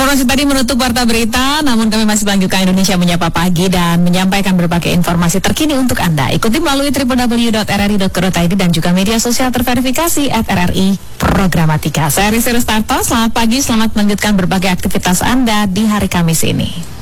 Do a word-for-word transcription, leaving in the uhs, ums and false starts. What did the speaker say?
Informasi tadi menutup warta berita, namun kami masih melanjutkan Indonesia Menyapa Pagi dan menyampaikan berbagai informasi terkini untuk Anda. Ikuti melalui w w w dot r r i dot co dot i d dan juga media sosial terverifikasi at R R I Programatika. Saya Rizky Rustarto, selamat pagi, selamat melanjutkan berbagai aktivitas Anda di hari Kamis ini.